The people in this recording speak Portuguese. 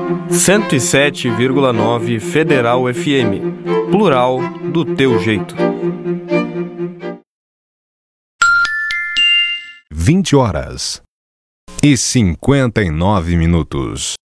107,9 Federal FM. Plural do teu jeito. 20h59